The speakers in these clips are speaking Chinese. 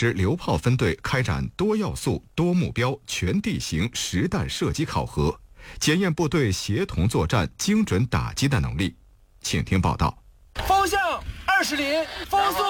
织榴炮分队开展多要素、多目标、全地形实弹射击考核，检验部队协同作战、精准打击的能力。请听报道。 方向20厘，风速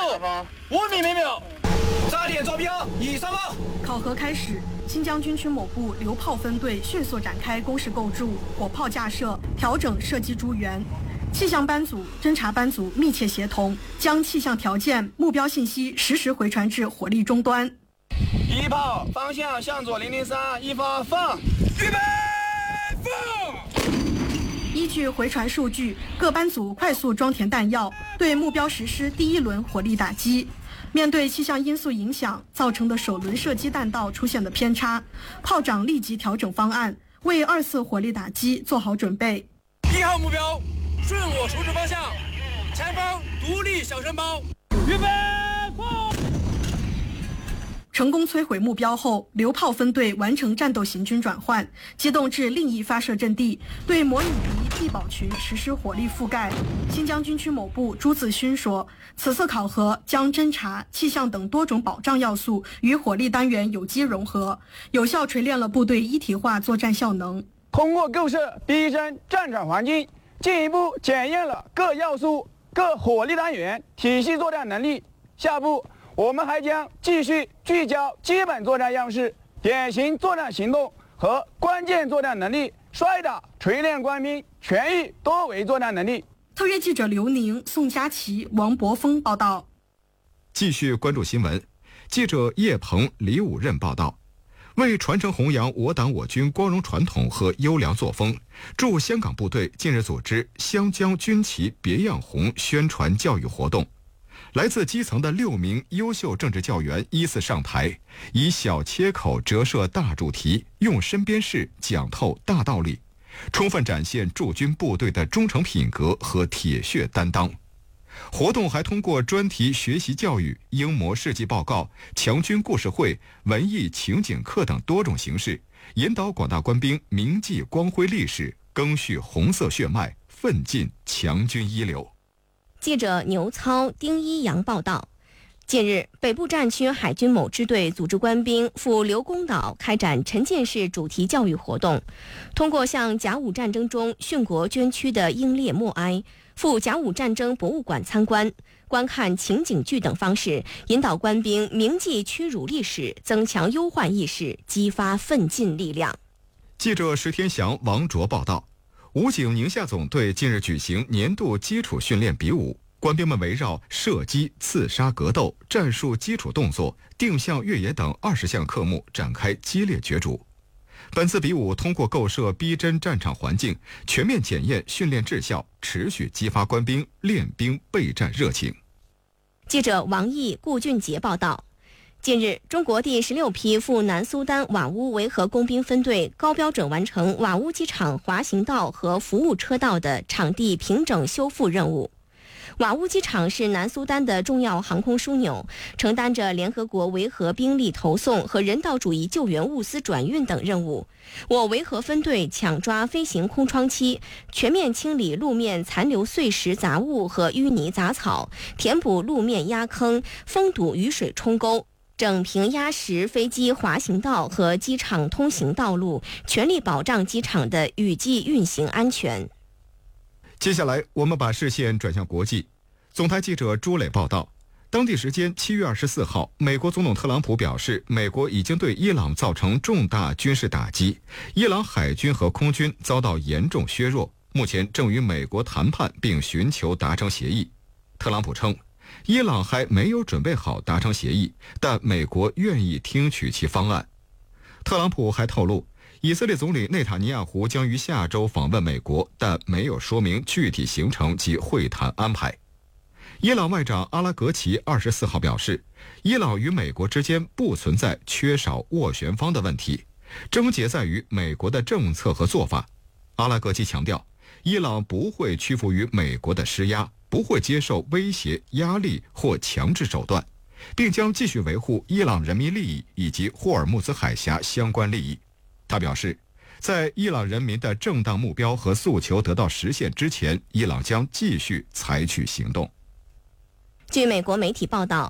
5米每秒，扎点招标，已上报。 考核开始，新疆军区某部榴炮分队迅速展开工事构筑、火炮架设、调整射击诸元。气象班组、侦察班组密切协同，将气象条件、目标信息实时回传至火力终端。 一炮方向向左003，一发放，预备放。 依据回传数据，各班组快速装填弹药，对目标实施第一轮火力打击。面对气象因素影响造成的首轮射击弹道出现的偏差，炮长立即调整方案，为2次火力打击做好准备。 1号目标顺我处置方向，前方独立小山包，预备放。 成功摧毁目标后，榴炮分队完成战斗行军转换，机动至另一发射阵地，对模拟敌地堡群实施火力覆盖。新疆军区某部朱自勋说，此次考核将侦察、气象等多种保障要素与火力单元有机融合，有效锤炼了部队一体化作战效能。 通过构设第一身战场环境，进一步检验了各要素、各火力单元体系作战能力。下步我们还将继续聚焦基本作战样式、典型作战行动和关键作战能力，摔打锤炼官兵全域多维作战能力。 特约记者刘宁、宋佳琪、王博峰报道。 继续关注新闻，记者叶鹏、李武任报道。为传承弘扬我党我军光荣传统和优良作风，驻香港部队近日组织湘江军旗别样红宣传教育活动。来自基层的6名优秀政治教员依次上台，以小切口折射大主题，用身边事讲透大道理，充分展现驻军部队的忠诚品格和铁血担当。活动还通过专题学习教育、英模事迹报告、强军故事会、文艺情景课等多种形式，引导广大官兵铭记光辉历史，赓续红色血脉，奋进强军一流。 记者牛操、丁一阳报道。近日，北部战区海军某支队组织官兵赴刘公岛开展沉浸式主题教育活动，通过向甲午战争中殉国捐躯的英烈默哀、赴甲午战争博物馆参观、观看情景剧等方式，引导官兵铭记屈辱历史，增强忧患意识，激发奋进力量。 记者石天祥、王卓报道。武警宁夏总队近日举行年度基础训练比武，官兵们围绕射击、刺杀、格斗、战术基础动作、定向越野等20项科目展开激烈角逐。本次比武通过构设逼真战场环境，全面检验训练质效，持续激发官兵练兵备战热情。 记者王毅、顾俊杰报道。近日，中国第16批赴南苏丹瓦乌维和工兵分队高标准完成瓦乌机场滑行道和服务车道的场地平整修复任务。瓦乌机场是南苏丹的重要航空枢纽，承担着联合国维和兵力投送和人道主义救援物资转运等任务。我维和分队抢抓飞行空窗期，全面清理路面残留碎石杂物和淤泥杂草，填补路面压坑，封堵雨水冲沟，整平压实飞机滑行道和机场通行道路，全力保障机场的雨季运行安全。 接下来，我们把视线转向国际。总台记者朱磊报道，当地时间7月24号，美国总统特朗普表示，美国已经对伊朗造成重大军事打击，伊朗海军和空军遭到严重削弱，目前正与美国谈判并寻求达成协议。特朗普称，伊朗还没有准备好达成协议，但美国愿意听取其方案。特朗普还透露，以色列总理内塔尼亚胡将于下周访问美国，但没有说明具体行程及会谈安排。伊朗外长阿拉格齐24号表示，伊朗与美国之间不存在缺少斡旋方的问题，症结在于美国的政策和做法。阿拉格齐强调，伊朗不会屈服于美国的施压，不会接受威胁、压力或强制手段，并将继续维护伊朗人民利益以及霍尔木兹海峡相关利益。他表示，在伊朗人民的正当目标和诉求得到实现之前，伊朗将继续采取行动。 据美国媒体报道，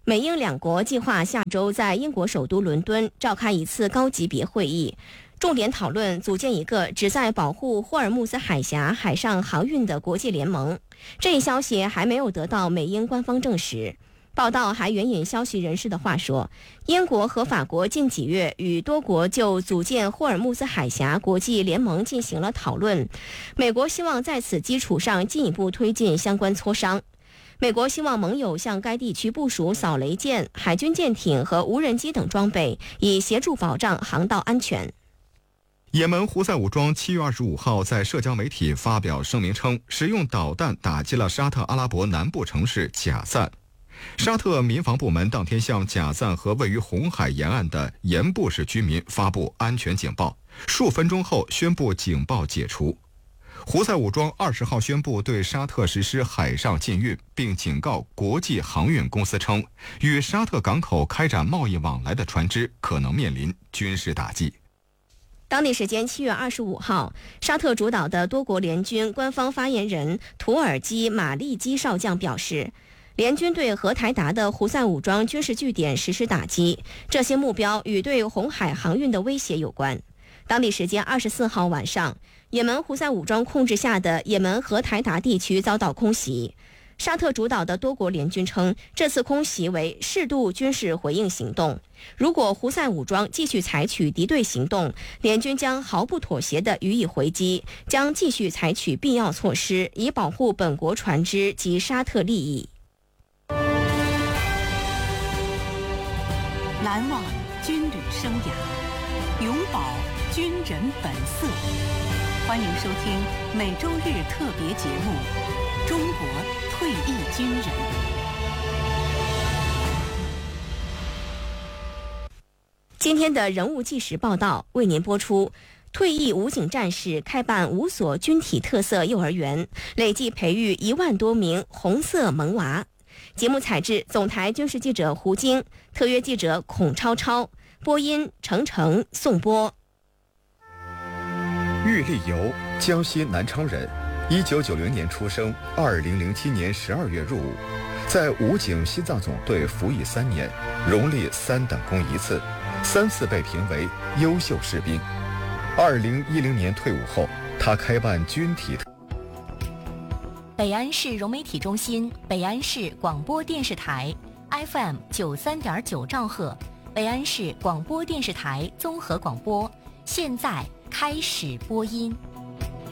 美英两国计划下周在英国首都伦敦召开一次高级别会议，重点讨论组建一个旨在保护霍尔木兹海峡海上航运的国际联盟。这一消息还没有得到美英官方证实。报道还援引消息人士的话说，英国和法国近几月与多国就组建霍尔木兹海峡国际联盟进行了讨论，美国希望在此基础上进一步推进相关磋商。美国希望盟友向该地区部署扫雷舰、海军舰艇和无人机等装备，以协助保障航道安全。 也门胡塞武装7月25号在社交媒体发表声明称，使用导弹打击了沙特阿拉伯南部城市贾赞。沙特民防部门当天向贾赞和位于红海沿岸的盐布市居民发布安全警报，数分钟后宣布警报解除。胡塞武装20号宣布对沙特实施海上禁运，并警告国际航运公司称，与沙特港口开展贸易往来的船只可能面临军事打击。 当地时间7月25号，沙特主导的多国联军官方发言人图尔基马利基少将表示，联军对荷台达的胡塞武装军事据点实施打击，这些目标与对红海航运的威胁有关。当地时间24号晚上，也门胡塞武装控制下的也门荷台达地区遭到空袭。沙特主导的多国联军称，这次空袭为适度军事回应行动。如果胡塞武装继续采取敌对行动，联军将毫不妥协地予以回击，将继续采取必要措施，以保护本国船只及沙特利益。 难忘军旅生涯，永葆军人本色。欢迎收听每周日特别节目《中国退役军人》。 今天的人物纪实报道为您播出：退役武警战士开办5所军体特色幼儿园，累计培育1万多名红色萌娃。节目采制总台军事记者胡晶，特约记者孔超超，播音程程、宋波。 郁立游，江西南昌人，1990年出生，2007年12月入伍，在武警西藏总队服役3年，荣立3等功1次，3次被评为优秀士兵。2010年退伍后，他开办军体。 北安市融媒体中心，北安市广播电视台 FM 93.9兆赫，北安市广播电视台综合广播，现在开始播音。